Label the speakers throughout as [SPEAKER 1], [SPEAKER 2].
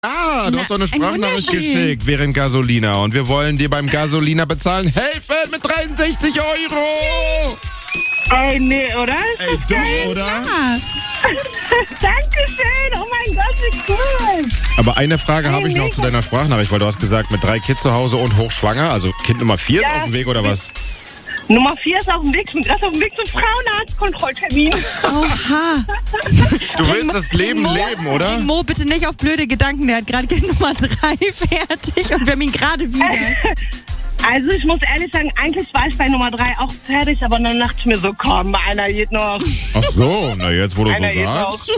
[SPEAKER 1] Ah, du hast doch eine Sprachnachricht geschickt während Gasolina. Und wir wollen dir beim Gasolina bezahlen helfen mit 63 Euro.
[SPEAKER 2] Ey, nee, oder?
[SPEAKER 1] Ey, doch, oder?
[SPEAKER 3] Ja.
[SPEAKER 2] Dankeschön, oh mein Gott, wie cool.
[SPEAKER 1] Aber eine Frage habe ich noch zu deiner Sprachnachricht, weil du hast gesagt, mit 3 Kids zu Hause und hochschwanger. Also Kind Nummer 4 ist auf dem Weg, oder was?
[SPEAKER 2] Nummer 4 ist auf dem Weg, ich bin gerade auf dem Weg zum Frauenarztkontrolltermin.
[SPEAKER 3] Oha.
[SPEAKER 1] Du willst das Leben leben, oder?
[SPEAKER 3] Mo, bitte nicht auf blöde Gedanken. Der hat gerade Kind Nummer 3 fertig und wir haben ihn gerade wieder.
[SPEAKER 2] Also ich muss ehrlich sagen, eigentlich war ich bei Nummer 3 auch fertig, aber dann dachte ich mir so, komm, einer geht noch.
[SPEAKER 1] Ach so, na jetzt, wo du so
[SPEAKER 2] Einer geht
[SPEAKER 1] sagst.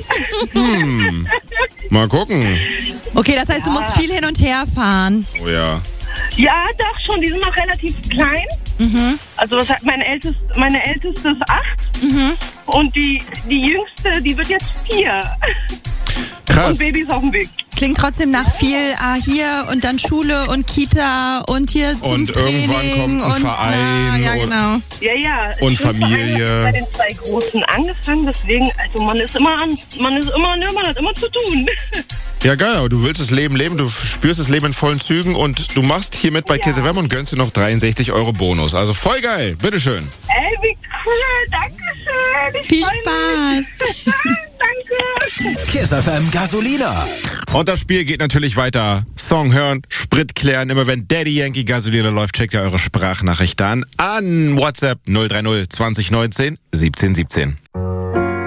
[SPEAKER 1] Mal gucken.
[SPEAKER 3] Okay, das heißt, du musst viel hin und her fahren.
[SPEAKER 1] Oh ja.
[SPEAKER 2] Ja, doch schon, die sind noch relativ klein. Also was hat meine älteste ist 8 und die jüngste, die wird jetzt 4.
[SPEAKER 1] Krass.
[SPEAKER 2] Und Baby ist auf dem Weg.
[SPEAKER 3] Klingt trotzdem nach viel hier und dann Schule und Kita und hier zum
[SPEAKER 1] Und
[SPEAKER 3] Training.
[SPEAKER 1] irgendwann kommt ein
[SPEAKER 3] und,
[SPEAKER 1] Verein
[SPEAKER 3] ja, genau.
[SPEAKER 2] Ja.
[SPEAKER 1] Und
[SPEAKER 2] Schulverein
[SPEAKER 1] Familie.
[SPEAKER 2] hat bei den 2 Großen angefangen, deswegen, also man hat immer zu tun.
[SPEAKER 1] Ja, geil, aber du willst das Leben leben, du spürst das Leben in vollen Zügen und du machst hiermit bei Kiss FM und gönnst dir noch 63 Euro Bonus. Also voll geil, bitteschön.
[SPEAKER 2] Ey, wie cool, danke schön. Ich
[SPEAKER 3] Viel
[SPEAKER 2] freu mich.
[SPEAKER 3] Spaß.
[SPEAKER 2] Danke.
[SPEAKER 4] Kiss FM Gasolina.
[SPEAKER 1] Und das Spiel geht natürlich weiter. Song hören, Sprit klären. Immer wenn Daddy Yankee Gasolina läuft, checkt ihr eure Sprachnachricht an WhatsApp 030 2019 1717.